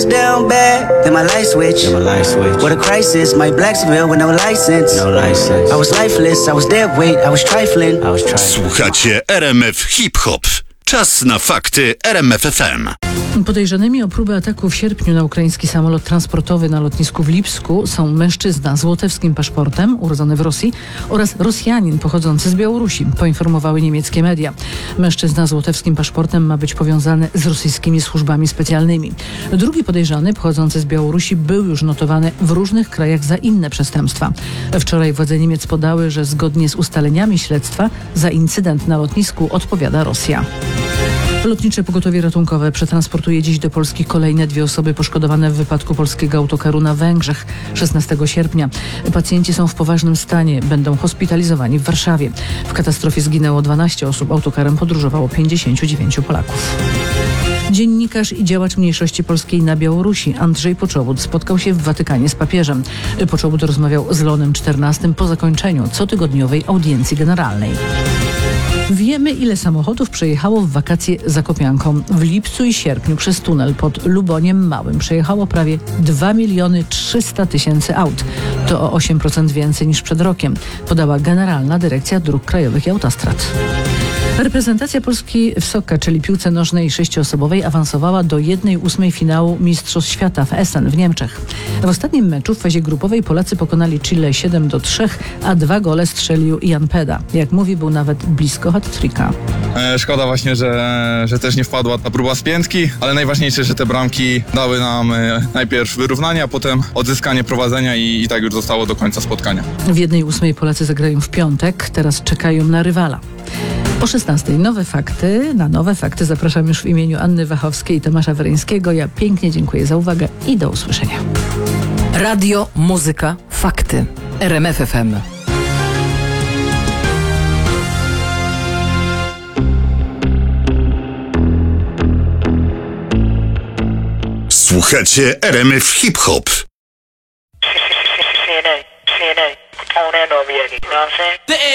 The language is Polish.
was down bad, then my light switch. What a crisis, my Blacksville with no license. I was lifeless, I was dead weight, I was trifling. Słuchacie RMF Hip Hop. Czas na fakty RMF FM. Podejrzanymi o próbę ataku w sierpniu na ukraiński samolot transportowy na lotnisku w Lipsku są mężczyzna z łotewskim paszportem, urodzony w Rosji, oraz Rosjanin pochodzący z Białorusi, poinformowały niemieckie media. Mężczyzna z łotewskim paszportem ma być powiązany z rosyjskimi służbami specjalnymi. Drugi podejrzany, pochodzący z Białorusi, był już notowany w różnych krajach za inne przestępstwa. Wczoraj władze Niemiec podały, że zgodnie z ustaleniami śledztwa za incydent na lotnisku odpowiada Rosja. Lotnicze Pogotowie Ratunkowe przetransportuje dziś do Polski kolejne 2 osoby poszkodowane w wypadku polskiego autokaru na Węgrzech 16 sierpnia. Pacjenci są w poważnym stanie, będą hospitalizowani w Warszawie. W katastrofie zginęło 12 osób, autokarem podróżowało 59 Polaków. Dziennikarz i działacz mniejszości polskiej na Białorusi Andrzej Poczobut spotkał się w Watykanie z papieżem. Poczobut rozmawiał z Leonem XIV po zakończeniu cotygodniowej audiencji generalnej. Wiemy, ile samochodów przejechało w wakacje Zakopianką. W lipcu i sierpniu przez tunel pod Luboniem Małym przejechało prawie 2 300 000 aut. To o 8% więcej niż przed rokiem, podała Generalna Dyrekcja Dróg Krajowych i Autostrad. Reprezentacja Polski w soccer, czyli piłce nożnej 6-osobowej, awansowała do 1/8 finału Mistrzostw Świata w Essen w Niemczech. W ostatnim meczu w fazie grupowej Polacy pokonali Chile 7-3, a 2 gole strzelił Jan Peda. Jak mówi, był nawet blisko hat-tricka. Szkoda właśnie, że też nie wpadła ta próba z piętki, ale najważniejsze, że te bramki dały nam najpierw wyrównanie, a potem odzyskanie prowadzenia i tak już zostało do końca spotkania. W 1/8 Polacy zagrają w piątek, teraz czekają na rywala. O 16:00 nowe fakty. Na nowe fakty zapraszam już w imieniu Anny Wachowskiej i Tomasza Wereńskiego. Ja pięknie dziękuję za uwagę i do usłyszenia. Radio, muzyka, fakty. RMF FM. Słuchacie RMF Hip Hop. CNN, component over here, you know what I'm saying?